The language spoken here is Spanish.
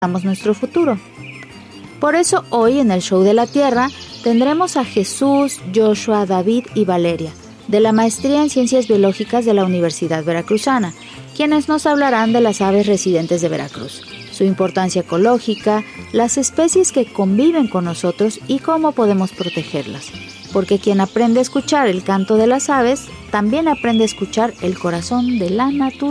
nuestro futuro. Por eso hoy en el Show de la Tierra tendremos a Jesús, Joshua, David y Valeria, de la Maestría en Ciencias Biológicas de la Universidad Veracruzana, quienes nos hablarán de las aves residentes de Veracruz, su importancia ecológica, las especies que conviven con nosotros y cómo podemos protegerlas. Porque quien aprende a escuchar el canto de las aves, también aprende a escuchar el corazón de la naturaleza.